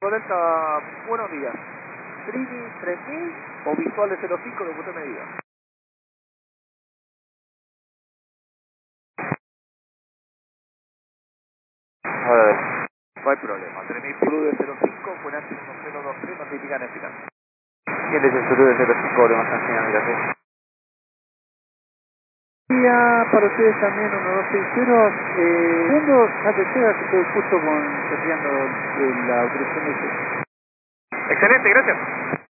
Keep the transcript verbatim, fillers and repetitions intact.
Delta, buenos días. Trini tres mil o visual de cero cinco, lo que usted me diga. A ver, No hay problema. tres mil Blue de cero cinco, buenas uno cero dos tres, notifican eficaz. ¿quién es el futuro de cero cinco de más anciana? Día para ustedes también uno dos seis cero. Eh, segundo, ya te llega que estoy justo con terminando eh, la autorización de ustedes. Excelente, gracias.